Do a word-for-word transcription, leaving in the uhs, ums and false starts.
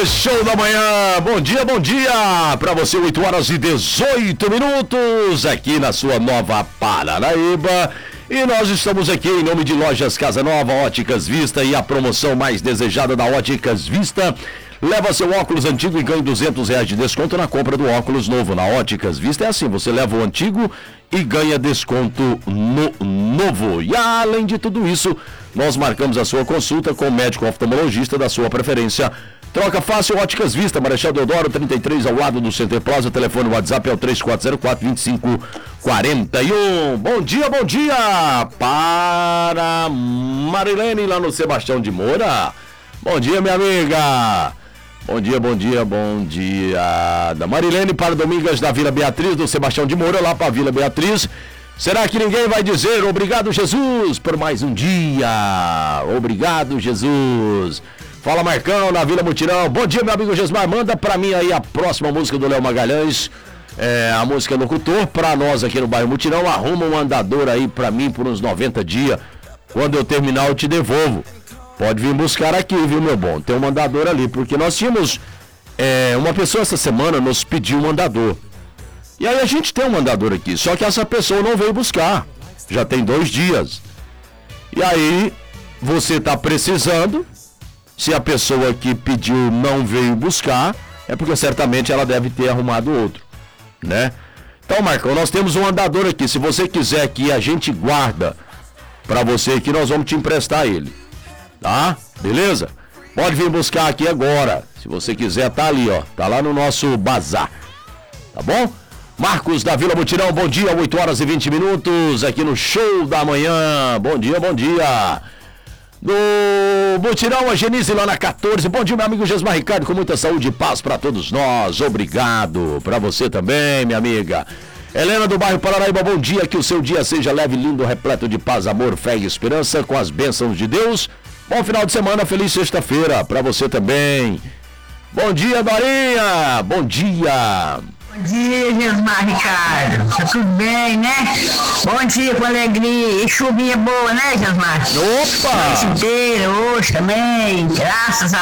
Aê, show da manhã, bom dia, bom dia para você, oito horas e dezoito minutos, aqui na sua Nova Paranaíba. E nós estamos aqui em nome de Lojas Casa Nova, Óticas Vista, e a promoção mais desejada da Óticas Vista. Leva seu óculos antigo e ganhe duzentos reais de desconto na compra do óculos novo. Na Óticas Vista é assim, você leva o antigo e ganha desconto no novo. E além de tudo isso, nós marcamos a sua consulta com o médico oftalmologista da sua preferência. Troca fácil, Óticas Vista, Marechal Deodoro, trinta e três, ao lado do Center Plaza. O telefone WhatsApp é o três quatro zero quatro, dois cinco quatro um. Bom dia, bom dia para Marilene lá no Sebastião de Moura. Bom dia, minha amiga. Bom dia, bom dia, bom dia. Da Marilene para Domingas da Vila Beatriz, do Sebastião de Moura, lá para a Vila Beatriz. Será que ninguém vai dizer obrigado, Jesus, por mais um dia? Obrigado, Jesus. Fala, Marcão, na Vila Mutirão. Bom dia, meu amigo Gesmar. Manda pra mim aí a próxima música do Léo Magalhães. É, a música Locutor. Pra nós aqui no bairro Mutirão. Arruma um andador aí pra mim por uns noventa dias. Quando eu terminar, eu te devolvo. Pode vir buscar aqui, viu, meu bom? Tem um andador ali. Porque nós tínhamos... É, uma pessoa essa semana nos pediu um andador. E aí a gente tem um andador aqui. Só que essa pessoa não veio buscar. Já tem dois dias. E aí, você tá precisando... Se a pessoa que pediu não veio buscar, é porque certamente ela deve ter arrumado outro, né? Então, Marcão, nós temos um andador aqui. Se você quiser que a gente guarda pra você aqui, nós vamos te emprestar ele, tá? Beleza? Pode vir buscar aqui agora. Se você quiser, tá ali, ó. Tá lá no nosso bazar, tá bom? Marcos da Vila Mutirão, bom dia, oito horas e vinte minutos, aqui no Show da Manhã. Bom dia, bom dia. No Mutirão, a Genise lá na quatorze. Bom dia, meu amigo Gesmar Ricardo, com muita saúde e paz para todos nós. Obrigado. Para você também, minha amiga. Helena do bairro Paranaíba, bom dia. Que o seu dia seja leve, lindo, repleto de paz, amor, fé e esperança, com as bênçãos de Deus. Bom final de semana, feliz sexta-feira para você também. Bom dia, Dorinha. Bom dia. Bom dia, Gesmar Ricardo. Tá tudo bem, né? Bom dia, com alegria. E chuvinha boa, né, Gesmar? Opa! Noite inteira, hoje também. Graças a